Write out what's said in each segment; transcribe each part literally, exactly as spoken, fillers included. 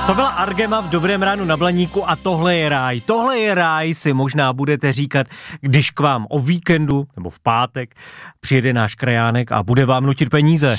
To byla Argema v Dobrém ránu na Blaníku a tohle je ráj. Tohle je ráj, si možná budete říkat, když k vám o víkendu nebo v pátek přijede náš krajánek a bude vám nutit peníze.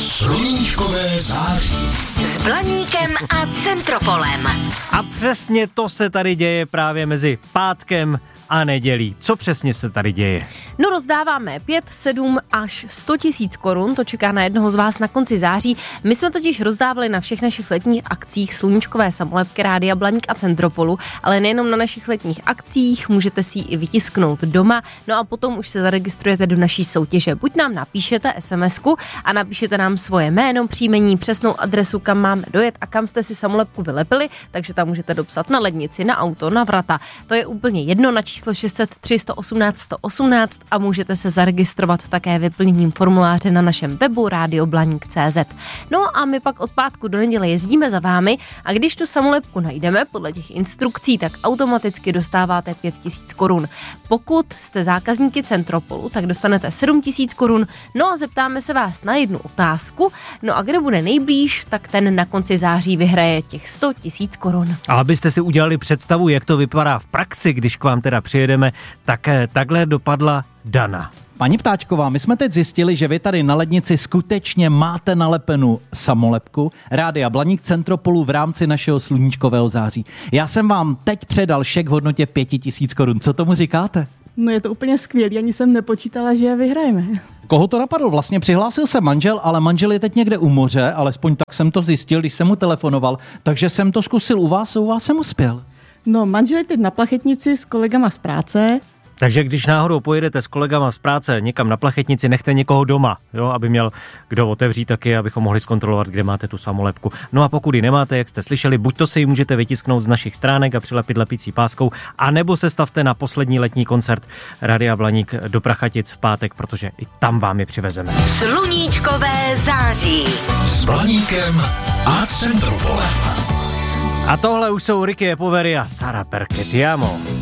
Sluníčkové září. S Blaníkem a Centropolem. A přesně to se tady děje právě mezi pátkem a nedělí. Co přesně se tady děje? No rozdáváme pět, sedm až sto tisíc korun, to čeká na jednoho z vás na konci září. My jsme totiž rozdávali na všech našich letních akcích sluníčkové samolepky Rádia Blaník a Centropolu, ale nejenom na našich letních akcích, můžete si ji i vytisknout doma, no a potom už se zaregistrujete do naší soutěže. Buď nám napíšete SMSku a napíšete nám svoje jméno, příjmení, přesnou adresu, kam máme dojet a kam jste si samolepku vylepili, takže tam můžete dopsat na lednici, na auto, na vrata. To je úplně jedno, na číslo šest set tři sto osmnáct sto osmnáct a můžete se zaregistrovat také vyplněním formuláře na našem webu rádio blaník tečka cé zet. No a my pak od pátku do neděle jezdíme za vámi a když tu samolepku najdeme podle těch instrukcí, tak automaticky dostáváte pět tisíc korun. Pokud jste zákazníky Centropolu, tak dostanete sedm tisíc korun. No a zeptáme se vás na jednu otázku. No a kdo bude nejblíž, tak ten na konci září vyhraje těch sto tisíc korun. A abyste si udělali představu, jak to vypadá v praxi, když k vám teda přijedeme, tak takhle dopadla Dana. Paní Ptáčková, my jsme teď zjistili, že vy tady na lednici skutečně máte nalepenu samolepku Rádia Blaník Centropolu v rámci našeho sluníčkového září. Já jsem vám teď předal šek v hodnotě pět tisíc korun. Co tomu říkáte? No je to úplně skvělý, ani jsem nepočítala, že je vyhrajeme. Koho to napadlo? Vlastně přihlásil se manžel, ale manžel je teď někde u moře, alespoň tak jsem to zjistil, když jsem mu telefonoval, takže jsem to zkusil u vás a u vás jsem uspěl. No manžel je teď na Plachetnici s kolegama z práce. Takže když náhodou pojedete s kolegama z práce někam na Plachetnici, nechte někoho doma, jo, aby měl kdo otevřít taky, abychom mohli zkontrolovat, kde máte tu samolepku. No a pokud ji nemáte, jak jste slyšeli, buď to si ji můžete vytisknout z našich stránek a přilepit lepící páskou, anebo se stavte na poslední letní koncert Rádia Blaník do Prachatic v pátek, protože i tam vám je přivezeme. Sluníčkové září. S Blaníkem a Centropolem. A tohle už jsou Ricky Epovery a Sara Perket. Ti amo.